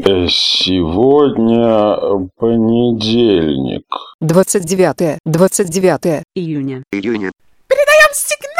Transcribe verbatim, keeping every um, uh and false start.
Сегодня понедельник. двадцать девятое, двадцать девятое июня. июня. Передаем сигнал!